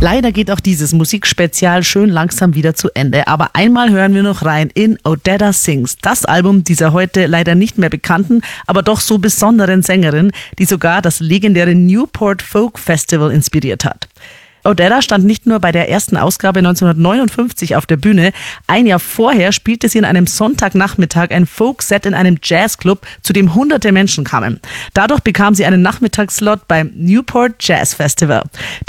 Leider geht auch dieses Musikspezial schön langsam wieder zu Ende. Aber einmal hören wir noch rein in Odetta Sings, das Album dieser heute leider nicht mehr bekannten, aber doch so besonderen Sängerin, die sogar das legendäre Newport Folk Festival inspiriert hat. Odetta stand nicht nur bei der ersten Ausgabe 1959 auf der Bühne, ein Jahr vorher spielte sie an einem Sonntagnachmittag ein Folkset in einem Jazzclub, zu dem hunderte Menschen kamen. Dadurch bekam sie einen Nachmittagsslot beim Newport Jazz Festival.